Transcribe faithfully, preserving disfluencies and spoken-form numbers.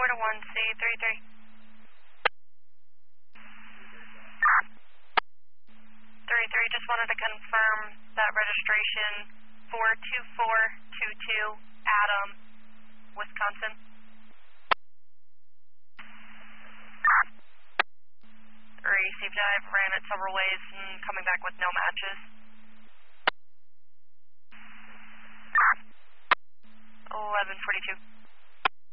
to one C three three. three three, just wanted to confirm that registration four two four two two, Adam, Wisconsin. Received, I've ran it several ways and coming back with no matches. eleven forty-two.